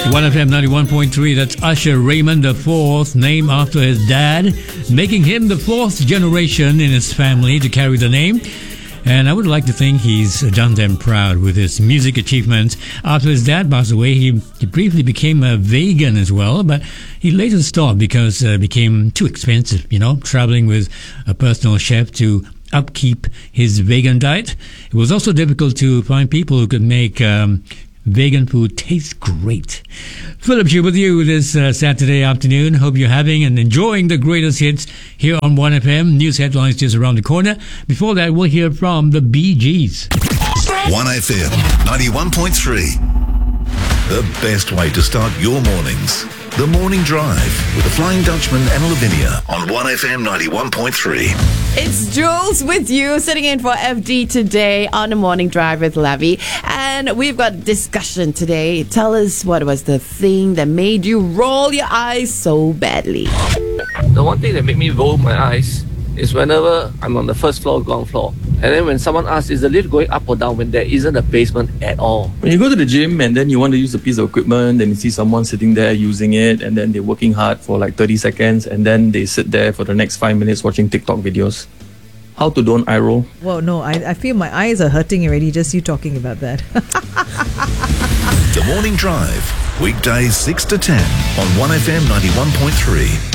1FM 91.3, that's Usher Raymond IV, named after his dad, making him the fourth generation in his family to carry the name. And I would like to think he's done them proud with his music achievements. After his dad passed away, he briefly became a vegan as well, but he later stopped because it became too expensive, traveling with a personal chef to upkeep his vegan diet. It was also difficult to find people who could make vegan food taste great. Philip here with you this Saturday afternoon. Hope you're having and enjoying the greatest hits here on 1FM. News headlines just around the corner. Before that, we'll hear from the Bee Gees. 1FM 91.3. The best way to start your mornings. The Morning Drive with the Flying Dutchman and Lavinia on 1FM 91.3. It's Jules with you, sitting in for FD today on the Morning Drive with Lavi. And we've got discussion today. Tell us, what was the thing that made you roll your eyes so badly? The one thing that made me roll my eyes is whenever I'm on the first floor, ground floor. And then when someone asks, is the lift going up or down, when there isn't a basement at all? When you go to the gym and then you want to use a piece of equipment, then you see someone sitting there using it, and then they're working hard for like 30 seconds, and then they sit there for the next 5 minutes watching TikTok videos. How to don't eye roll? Well, no, I feel my eyes are hurting already just you talking about that. The Morning Drive, weekdays 6 to 10 on 1FM 91.3.